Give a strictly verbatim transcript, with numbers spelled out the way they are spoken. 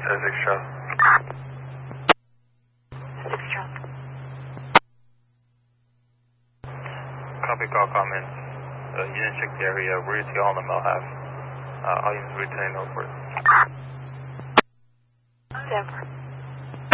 Six Charlie. Six Charlie. Copy call comments. Uh, you didn't check the area. We're to on the Mel half. Uh, all units returning northward. Denver.